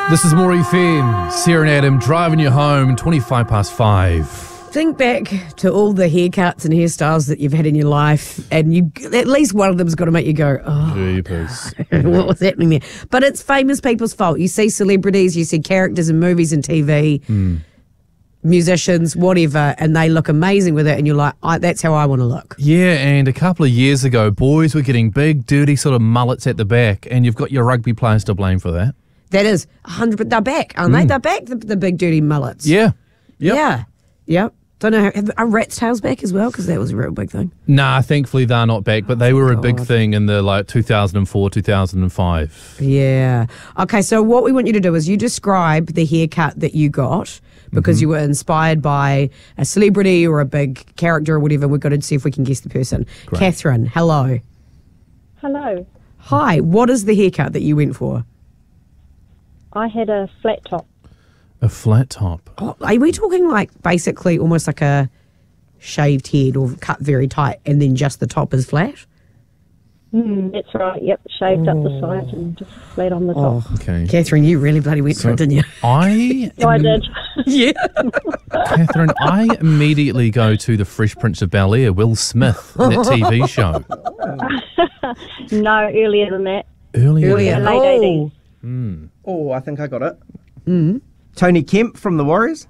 This is More FM, Sarah and Adam driving you home, 25 past 5. Think back to all the haircuts and hairstyles that you've had in your life, and you at least one of them's got to make you go, oh, Jeepers. what was happening there? But it's famous people's fault. You see celebrities, you see characters in movies and TV, musicians, whatever, and they look amazing with it, and you're like, that's how I want to look. Yeah, and a couple of years ago, boys were getting big, dirty sort of mullets at the back, and you've got your rugby players to blame for that. That is 100%. They're back, aren't they? They're back, the big dirty mullets. Yeah. Yep. Yeah. Yep. Don't know, are Rat's Tails back as well? Because that was a real big thing. Nah, thankfully they're not back, but they were a big thing in the 2004, 2005. Yeah. Okay, so what we want you to do is you describe the haircut that you got because you were inspired by a celebrity or a big character or whatever. We've got to see if we can guess the person. Great. Catherine, hello. Hello. Hi, what is the haircut that you went for? I had a flat top. A flat top. Oh, are we talking like basically almost like a shaved head or cut very tight and then just the top is flat? That's right, yep. Shaved up the sides and just flat on the top. Okay. Catherine, you really bloody went for it, didn't you? I did. Yeah. Catherine, I immediately go to the Fresh Prince of Bel-Air, Will Smith, in that TV show. No, earlier than that. Earlier. Late 80s. Oh, I think I got it. Tony Kemp from the Warriors.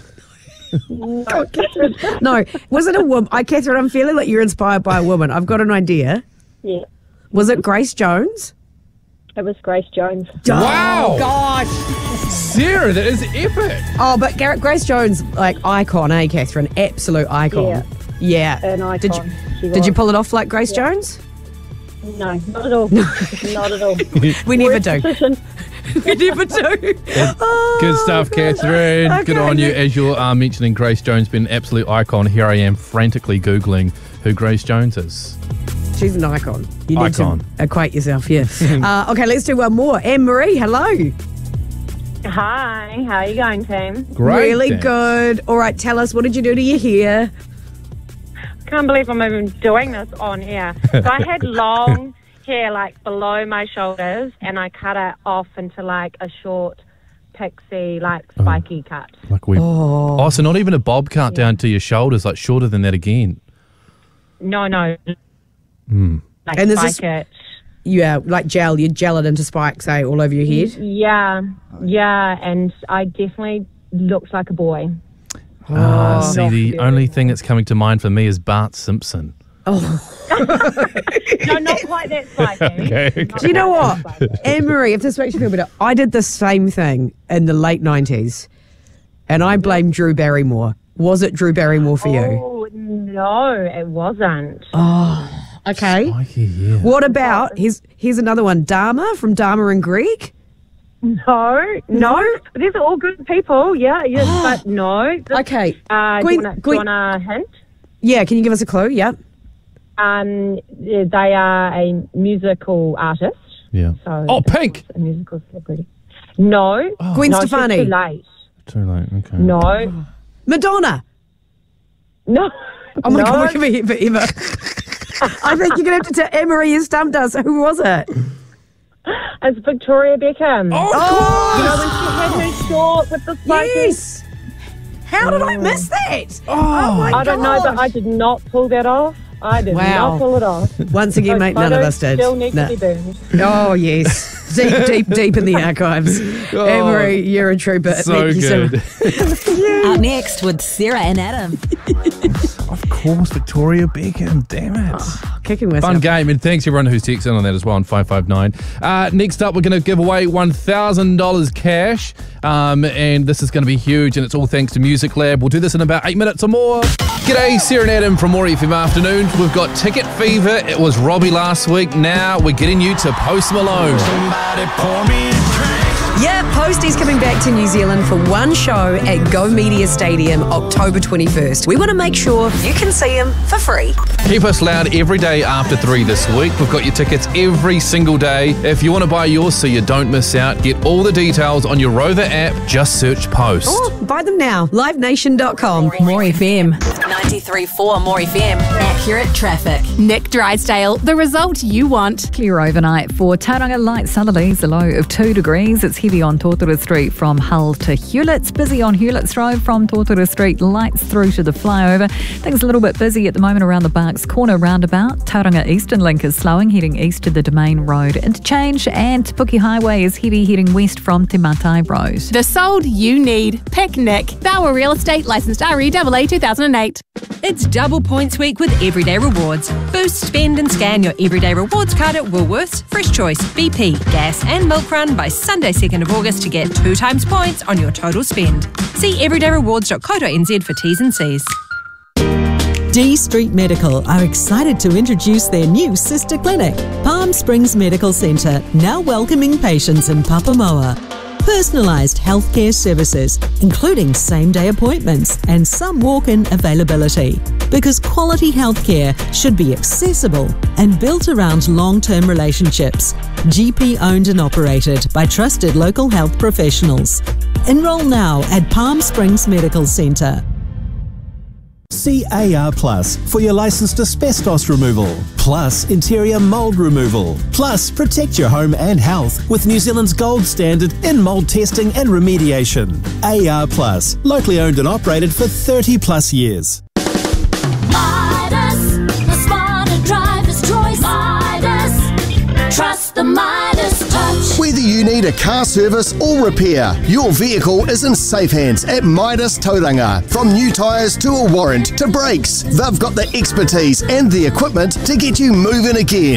No, was it a woman? Catherine, I'm feeling like you're inspired by a woman. I've got an idea. Yeah. Was it Grace Jones? It was Grace Jones. Wow. Gosh. Sarah, that is epic. Oh, but Grace Jones, like icon, Catherine? Absolute icon. Yeah. An icon. Did you pull it off like Grace Jones? No, not at all. Not at all. We never do. Decision. We never do. Good stuff, Catherine. Okay. Good on you. As you're mentioning Grace Jones being an absolute icon, here I am frantically Googling who Grace Jones is. She's an icon. You need Icon. to equate yourself, yeah. Okay, let's do one more. Anne-Marie, hello. Hi, how are you going, team? Great. Really thanks. good. All right, tell us, what did you do to your hair? Can't believe I'm even doing this on air. So I had long hair like below my shoulders and I cut it off into like a short pixie, like spiky cut. Like so not even a bob cut down to your shoulders, like shorter than that again. No. Like And there's spike this- it. Yeah, like gel. You gel it into spikes, all over your head. Yeah, and I definitely looked like a boy. See, the only thing that's coming to mind for me is Bart Simpson. No, not quite that spiky. Okay. Do you know what, Anne-Marie, if this makes you feel better, I did the same thing in the late 90s, and I blame Drew Barrymore. Was it Drew Barrymore for you? Oh, no, it wasn't. Okay. Spiky, yeah. What about, here's another one, Dharma from Dharma and Greg? No. These are all good people, yeah, but no. Okay. Do you want a hint? Yeah, can you give us a clue? Yeah. They are a musical artist. Yeah. So Pink! A musical celebrity. No. Gwen no, Stefani. She's too late. Too late, okay. No. Madonna. No. Oh my no. God, we're going to be here forever. I think you're going to have to tell Anne-Marie you stumped us. Who was it? It's Victoria Beckham. Oh, You know when she had her short with the spiky? yes. How did I miss that? Oh my I don't know, but gosh. I did not pull that off. I did Wow. not pull it off. Once again, Those mate, none of photos us did. Still need No. to be burned. Oh, yes. Deep in the archives. Anne-Marie, you're a trooper. So Thank you good. Up next with Sarah and Adam. Of course, Victoria Beckham, damn it. Kicking myself. Fun game, and thanks everyone who's texting on that as well on 559. Next up, we're going to give away $1,000 cash, and this is going to be huge, and it's all thanks to Music Lab. We'll do this in about 8 minutes or more. G'day, Sarah and Adam from More FM Afternoon. We've got Ticket Fever. It was Robbie last week. Now we're getting you to Post Malone. Yeah, Posty's coming back to New Zealand for one show at Go Media Stadium, October 21st. We want to make sure you can see him for free. Keep us loud every day after 3 this week. We've got your tickets every single day. If you want to buy yours so you don't miss out, get all the details on your Rover app. Just search Post. Oh, buy them now. LiveNation.com. More FM. 93.4 More FM. accurate traffic. Nick Drysdale, the result you want. Clear overnight for Tauranga, light southerlies, a low of 2 degrees. It's heavy on Totara Street from Hull to Hewlett's. Busy on Hewlett's Road from Totara Street, lights through to the flyover. Things a little bit busy at the moment around the Barks Corner roundabout. Tauranga Eastern Link is slowing, heading east to the Domain Road interchange, and Te Puke Highway is heavy, heading west from Te Matai Road. The sold you need. Pick Nick. Bauer Real Estate, licensed REAA 2008. It's double points week with Everyday Rewards. Boost, spend and scan your Everyday Rewards card at Woolworths, Fresh Choice, BP, Gas and Milk Run by Sunday 2nd of August to get 2 times points on your total spend. See everydayrewards.co.nz for T's and C's. D Street Medical are excited to introduce their new sister clinic, Palm Springs Medical Centre, now welcoming patients in Papamoa. Personalised healthcare services, including same-day appointments and some walk-in availability. Because quality healthcare should be accessible and built around long-term relationships. GP owned and operated by trusted local health professionals. Enroll now at Palm Springs Medical Centre. See AR Plus for your licensed asbestos removal, plus interior mould removal, plus protect your home and health with New Zealand's gold standard in mould testing and remediation. AR Plus, locally owned and operated for 30 plus years. Midas, the smarter driver's choice. Midas, trust the Midas touch. Whether you need a car service or repair, your vehicle is in safe hands at Midas Tauranga. From new tyres to a warrant to brakes, they've got the expertise and the equipment to get you moving again.